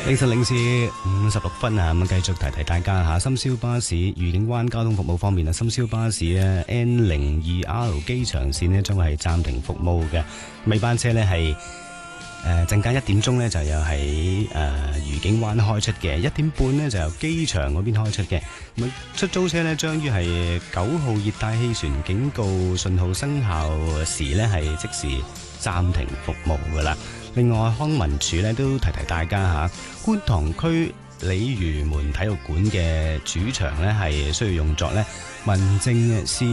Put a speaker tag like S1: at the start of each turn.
S1: 凌晨0時56分啊，咁繼續提大家吓，深宵巴士愉景灣交通服務方面啊，深宵巴士咧 N02R 機場線咧將會係暫停服務嘅，尾班車咧係陣間1點鐘咧就有喺愉景灣開出嘅，1點半咧就由機場嗰邊開出嘅。咁出租車咧將於係9號熱帶氣旋警告信號生效時咧係即時暫停服務噶啦。另外康文署咧都提大家吓，觀塘區鯉魚門體育館嘅主場咧係需要用作咧民政事